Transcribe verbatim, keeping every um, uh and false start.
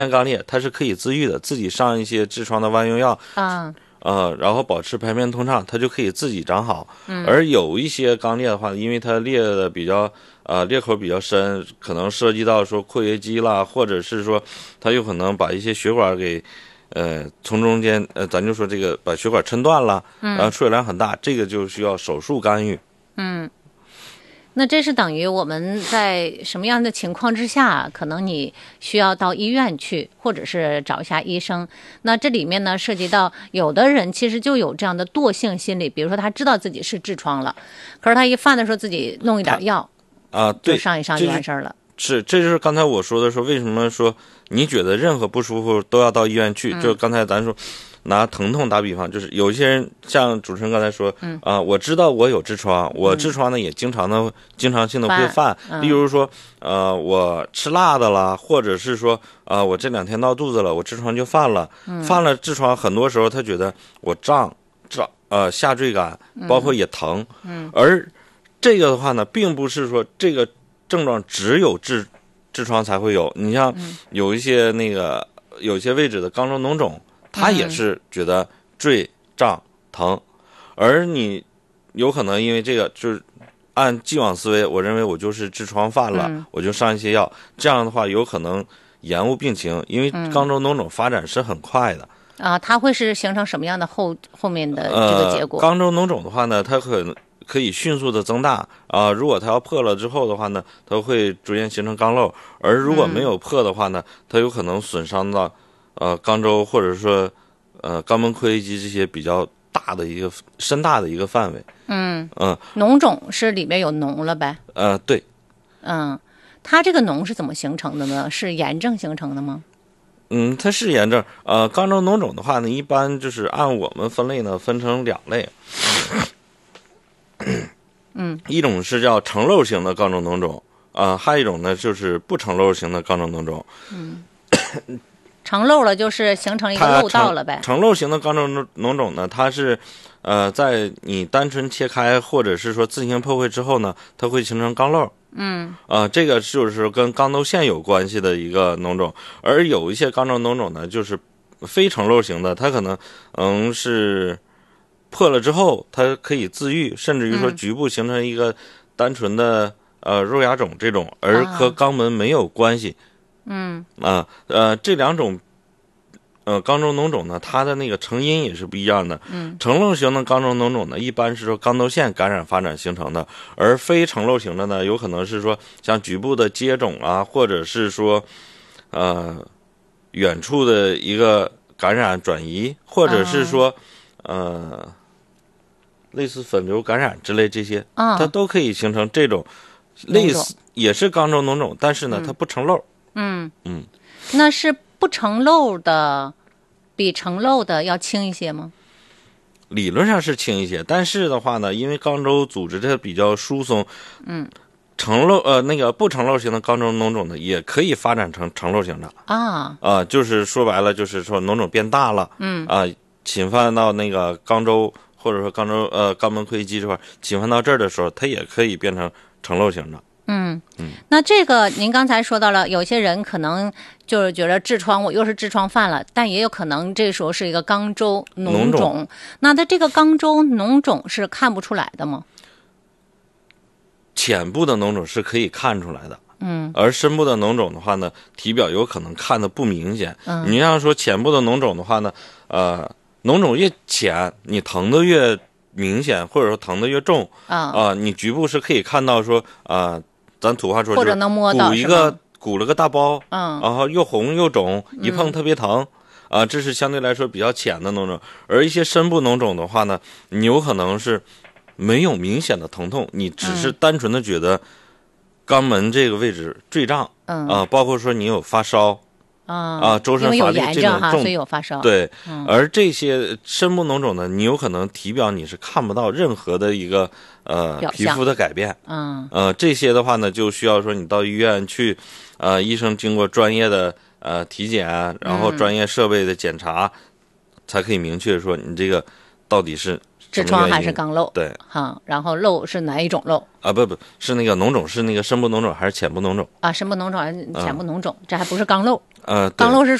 肛裂，它是可以自愈的，自己上一些痔疮的万用药啊， 呃，然后保持排便通畅，它就可以自己长好。 嗯， 而有一些肛裂的话，因为它裂的比较呃裂口比较深，可能涉及到说括约肌啦，或者是说它有可能把一些血管给呃从中间呃咱就说这个把血管抻断了，然后出血量很大，这个就需要手术干预。 嗯。那这是等于我们在什么样的情况之下，可能你需要到医院去，或者是找一下医生。那这里面呢，涉及到有的人其实就有这样的惰性心理，比如说他知道自己是痔疮了，可是他一犯的时候自己弄一点药啊，对， 就上一上就完事儿了。 是，这就是刚才我说的，说为什么说你觉得任何不舒服都要到医院去？嗯、就刚才咱说。拿疼痛打比方，就是有些人像主持人刚才说，嗯啊、呃，我知道我有痔疮，我痔疮呢也经常的、经常性的会犯， 嗯、 例如说，呃，我吃辣的啦，或者是说，啊、呃，我这两天闹肚子了，我痔疮就犯了，嗯、犯了痔疮，很多时候他觉得我胀胀，呃，下坠感，包括也疼，嗯，而这个的话呢，并不是说这个症状只有痔痔疮才会有，你像有一些那个有些位置的肛周脓肿。他也是觉得坠胀疼，而你有可能因为这个就是按既往思维，我认为我就是痔疮犯了，嗯、我就上一些药，这样的话有可能延误病情，因为肛周脓肿发展是很快的。 啊，它会是形成什么样的后后面的这个结果？ 呃、肛周脓肿的话呢，它可能可以迅速的增大啊、呃，如果它要破了之后的话呢，它会逐渐形成肛瘘，而如果没有破的话呢，它有可能损伤到。呃，肛周或者说呃肛门括约肌这些比较大的一个深大的一个范围。 嗯嗯， 脓肿是里面有脓了呗？ 呃，对。 嗯，它这个脓是怎么形成的呢？是炎症形成的吗？ 嗯，它是炎症。呃，肛周脓肿的话呢，一般就是按我们分类呢，分成两类。 嗯， 一种是叫承漏型的肛周脓肿，啊、呃，还有一种呢就是不承漏型的肛周脓肿。 嗯。承漏了就是形成一个漏道了呗。 承漏型的肛周脓肿呢，它是，呃，在你单纯切开或者是说自行破坏之后呢，它会形成肛瘘。 嗯。 啊、呃，这个就是跟肛窦腺有关系的一个脓肿，而有一些肛周脓肿呢，就是非承漏型的，它可能嗯是破了之后，它可以自愈，甚至于说局部形成一个单纯的呃肉芽肿这种，而和肛门没有关系。 嗯啊呃这两种呃肛周脓肿呢，它的那个成因也是不一样的。 嗯， 承漏型的肛周脓肿呢，一般是说肛窦腺感染发展形成的，而非承漏型的呢，有可能是说像局部的疖肿啊，或者是说呃远处的一个感染转移，或者是说、哦、呃类似粉瘤感染之类这些， 哦、 它都可以形成这种类似也是肛周脓肿，但是呢、嗯、它不承漏。 嗯嗯， 那是不承漏的比承漏的要轻一些吗？ 理论上是轻一些，但是的话呢，因为肛周组织它比较疏松， 嗯， 承漏呃那个不承漏型的肛周脓肿呢，也可以发展成承漏型的啊啊、呃，就是说白了就是说脓肿变大了， 嗯啊、呃，侵犯到那个肛周或者说肛周呃肛门括约肌这块，侵犯到这儿的时候，它也可以变成承漏型的。 嗯嗯，那这个您刚才说到了，有些人可能就是觉得痔疮，我又是痔疮犯了，但也有可能这时候是一个肛周脓肿。那它这个肛周脓肿是看不出来的吗？ 浅部的脓肿是可以看出来的， 嗯， 而深部的脓肿的话呢，体表有可能看得不明显。 嗯， 你像说浅部的脓肿的话呢，呃，脓肿越浅，你疼的越明显，或者说疼的越重啊、 啊、 呃，你局部是可以看到说啊。呃咱土话说， 或者能摸到， 鼓一个鼓了个大包， 嗯， 然后又红又肿，一碰特别疼，啊、嗯呃，这是相对来说比较浅的脓肿。而一些深部脓肿的话呢，你有可能是没有明显的疼痛，你只是单纯的觉得肛门这个位置坠胀， 嗯啊、呃，包括说你有发烧。 啊、 呃、啊，周身乏力这种重， 所以有发烧。 对、 嗯， 而这些深部脓肿呢，你有可能体表你是看不到任何的一个呃皮肤的改变。 嗯， 呃，这些的话呢，就需要说你到医院去，呃，医生经过专业的呃体检，然后专业设备的检查，嗯、才可以明确说你这个到底是痔疮还是肛瘘。 对， 哈、嗯，然后瘘是哪一种瘘？ 啊，不不是那个脓肿，是那个深部脓肿还是浅部脓肿？ 啊，深部脓肿还是浅部脓肿？嗯、这还不是肛瘘。 呃，对刚漏是